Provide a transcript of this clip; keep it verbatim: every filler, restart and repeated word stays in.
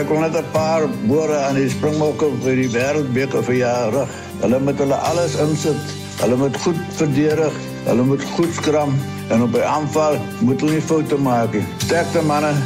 ek wil net 'n paar boere aan die Springbokke vir die Wêreldbeker verjaar. Hulle moet hulle alles insit. Hulle moet goed verdedig. Hulle moet goed skram. En op die aanval moet hulle nie foute maak nie. Sterkte manne.